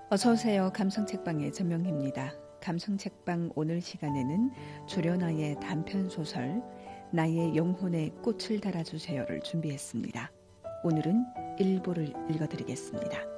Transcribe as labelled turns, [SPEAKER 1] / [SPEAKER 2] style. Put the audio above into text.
[SPEAKER 1] 어서 오세요. 감성책방의 전명희입니다. 감성책방 오늘 시간에는 조련아의 단편소설 나의 영혼에 꽃을 달아주세요를 준비했습니다. 오늘은 일부를 읽어드리겠습니다.